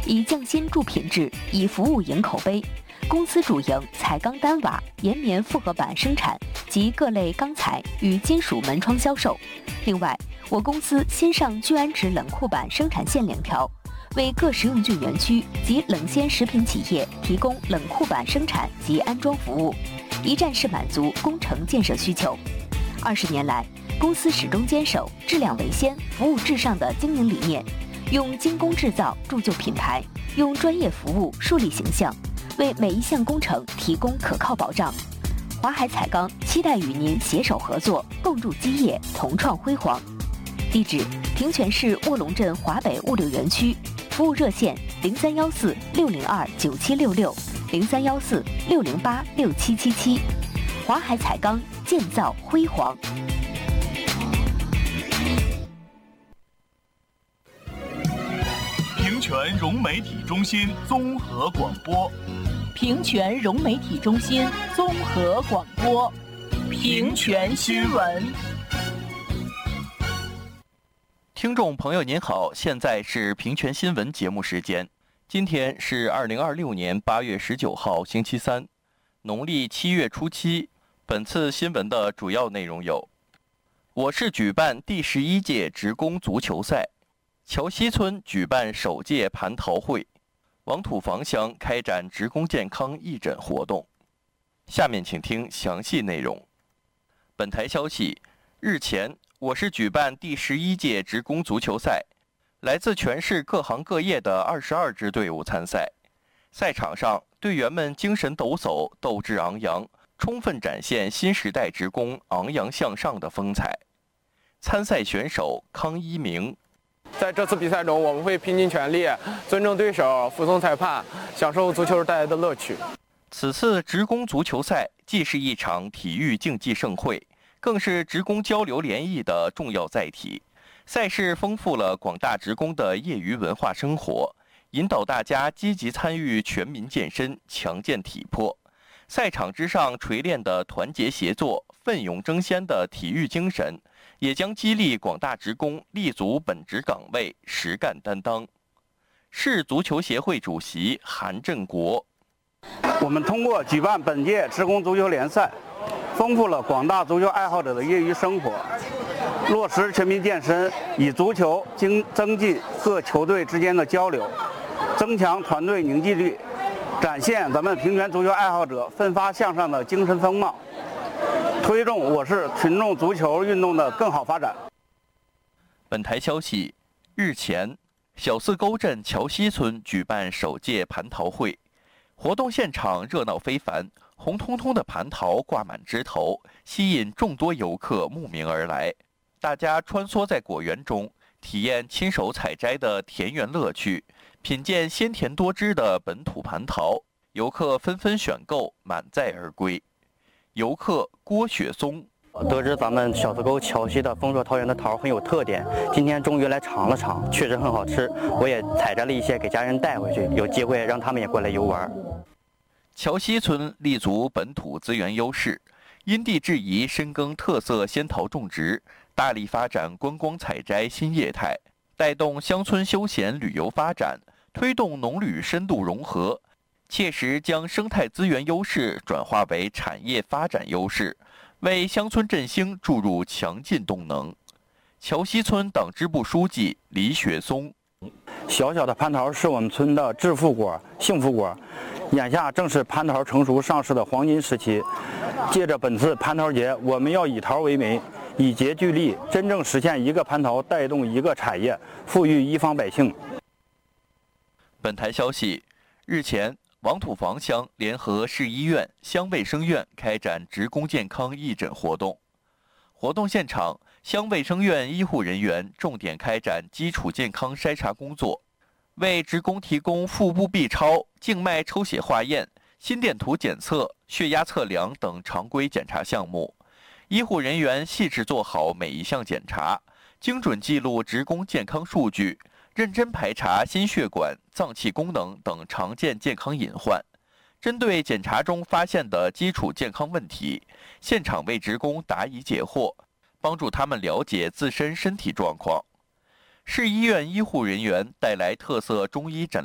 以匠心助品质，以服务赢口碑。公司主营彩钢单瓦、岩棉复合板生产及各类钢材与金属门窗销售。另外，我公司新上聚氨酯冷库板生产线2条，为各食用菌园区及冷鲜食品企业提供冷库板生产及安装服务，一站式满足工程建设需求。20年来，公司始终坚守质量为先、服务至上的经营理念，用精工制造铸就品牌，用专业服务树立形象，为每一项工程提供可靠保障。华海彩钢期待与您携手合作，共筑基业，同创辉煌。地址：平泉市卧龙镇华北物流园区，服务热线0314-602-9766，0314-608-6777。华海彩钢，建造辉煌。 平泉融媒体中心综合广播， 平泉融媒体中心综合广播，平泉新闻。 听众朋友您好，现在是平泉新闻节目时间。今天是2026年8月19号星期三，农历7月初7。本次新闻的主要内容有：我市举办第11届职工足球赛，桥西村举办首届蟠桃会，王土房乡开展职工健康义诊活动。下面请听详细内容。本台消息，日前我市举办第11届职工足球赛，来自全市各行各业的22支队伍参赛。赛场上，队员们精神抖擞，斗志昂扬，充分展现新时代职工昂扬向上的风采。参赛选手康一鸣： 在这次比赛中，我们会拼尽全力，尊重对手，服从裁判，享受足球带来的乐趣。 此次职工足球赛既是一场体育竞技盛会，更是职工交流联谊的重要载体。赛事丰富了广大职工的业余文化生活，引导大家积极参与全民健身，强健体魄。赛场之上锤炼的团结协作、奋勇争先的体育精神，也将激励广大职工立足本职岗位，实干担当。市足球协会主席韩振国： 我们通过举办本届职工足球联赛，丰富了广大足球爱好者的业余生活，落实全民健身，以足球增进各球队之间的交流，增强团队凝聚力，展现咱们平泉足球爱好者奋发向上的精神风貌，推动我市群众足球运动的更好发展。 本台消息，日前，小四沟镇桥西村举办首届蟠桃会，活动现场热闹非凡，红彤彤的蟠桃挂满枝头，吸引众多游客慕名而来。大家穿梭在果园中，体验亲手采摘的田园乐趣，品鉴鲜甜多汁的本土蟠桃，游客纷纷选购，满载而归。游客郭雪松： 得知咱们小四沟桥西的丰硕桃园的桃很有特点，今天终于来尝了尝，确实很好吃。我也采摘了一些给家人带回去，有机会让他们也过来游玩。 桥西村立足本土资源优势，因地制宜深耕特色仙桃种植，大力发展观光采摘新业态，带动乡村休闲旅游发展，推动农旅深度融合，切实将生态资源优势转化为产业发展优势，为乡村振兴注入强劲动能。桥西村党支部书记李雪松： 小小的蟠桃是我们村的致富果、幸福果，眼下正是蟠桃成熟上市的黄金时期。借着本次蟠桃节，我们要以桃为媒，以节聚力，真正实现一个蟠桃带动一个产业，富裕一方百姓。 本台消息，日前，王土房乡联合市医院、乡卫生院开展职工健康义诊活动。活动现场，乡卫生院医护人员重点开展基础健康筛查工作，为职工提供腹部 B 超、静脉抽血化验、心电图检测、血压测量等常规检查项目。医护人员细致做好每一项检查，精准记录职工健康数据，认真排查心血管、脏器功能等常见健康隐患。针对检查中发现的基础健康问题，现场为职工答疑解惑，帮助他们了解自身身体状况。市医院医护人员带来特色中医诊